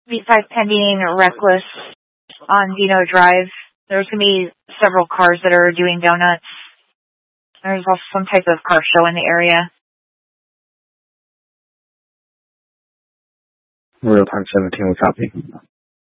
B5 pending reckless on Dino Drive. There's going to be several cars that are doing donuts. There's also some type of car show in the area. Real time 17 will copy.